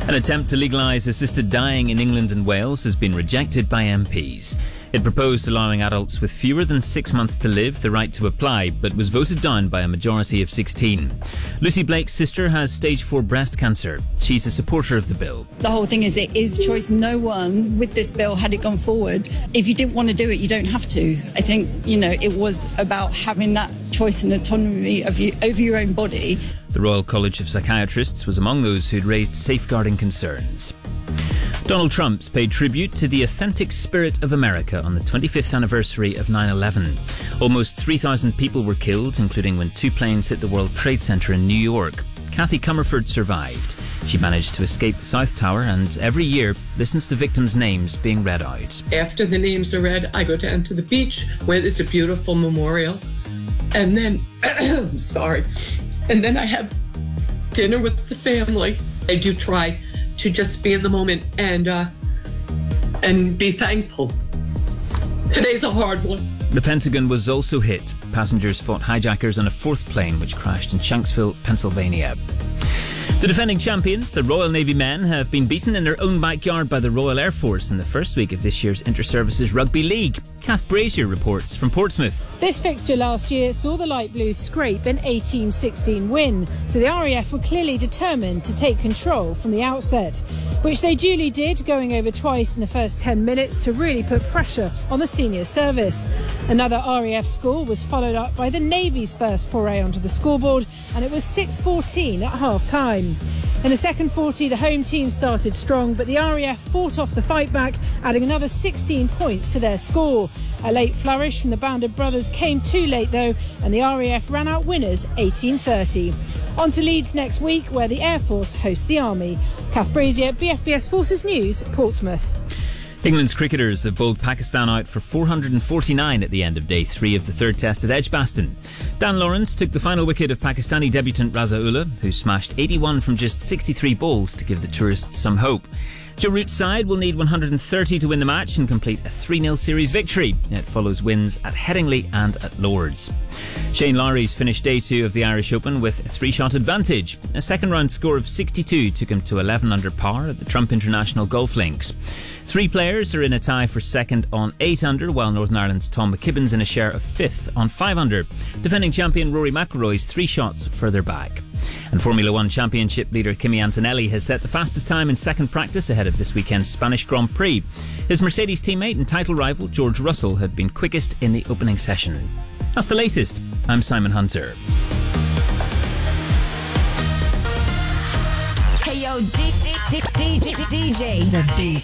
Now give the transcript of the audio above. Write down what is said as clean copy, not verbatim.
An attempt to legalise assisted dying in England and Wales has been rejected by MPs. It proposed allowing adults with fewer than 6 months to live the right to apply, but was voted down by a majority of 16. Lucy Blake's sister has stage 4 breast cancer. She's a supporter of the bill. The whole thing is it is choice. No one with this bill, had it gone forward, if you didn't want to do it, you don't have to. I think, it was about having that choice and autonomy over your own body. The Royal College of Psychiatrists was among those who'd raised safeguarding concerns. Donald Trump's paid tribute to the authentic spirit of America on the 25th anniversary of 9/11. Almost 3,000 people were killed, including when 2 planes hit the World Trade Center in New York. Kathy Comerford survived. She managed to escape the South Tower and every year listens to victims' names being read out. After the names are read, I go down to the beach where there's a beautiful memorial. And then, and then I have dinner with the family. I do try to just be in the moment and be thankful. Today's a hard one. The Pentagon was also hit. Passengers fought hijackers on a 4th plane which crashed in Shanksville, Pennsylvania. The defending champions, the Royal Navy men, have been beaten in their own backyard by the Royal Air Force in the first week of this year's Inter-Services Rugby League. Kath Brazier reports from Portsmouth. This fixture last year saw the Light Blues scrape an 18-16 win, so the RAF were clearly determined to take control from the outset, which they duly did, going over twice in the first 10 minutes to really put pressure on the senior service. Another RAF score was followed up by the Navy's first foray onto the scoreboard, and it was 6-14 at half-time. In the second 40, the home team started strong, but the RAF fought off the fight back, adding another 16 points to their score. A late flourish from the Banded brothers came too late, though, and the RAF ran out winners 18-30. On to Leeds next week, where the Air Force hosts the Army. Kath Brazier, BFBS Forces News, Portsmouth. England's cricketers have bowled Pakistan out for 449 at the end of day 3 of the 3rd test at Edgbaston. Dan Lawrence took the final wicket of Pakistani debutant Raza Ullah, who smashed 81 from just 63 balls to give the tourists some hope. Joe Root's side will need 130 to win the match and complete a 3-0 series victory. It follows wins at Headingley and at Lords. Shane Lowry's finished day 2 of the Irish Open with a 3-shot advantage. A second-round score of 62 took him to 11 under par at the Trump International Golf Links. 3 players are in a tie for second on 8 under, while Northern Ireland's Tom McKibben's in a share of 5th on 5 under. Defending champion Rory McIlroy's 3 shots further back. And Formula 1 Championship leader Kimi Antonelli has set the fastest time in second practice ahead of this weekend's Spanish Grand Prix. His Mercedes teammate and title rival George Russell had been quickest in the opening session. That's the latest. I'm Simon Hunter. Hey yo, DJ The Beast.